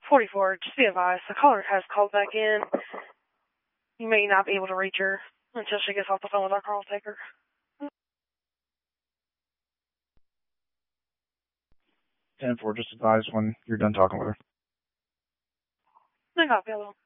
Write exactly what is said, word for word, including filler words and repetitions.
forty-four, just be advised, the caller has called back in. You may not be able to reach her until she gets off the phone with our call taker. ten four, just advise when you're done talking with her. I got you.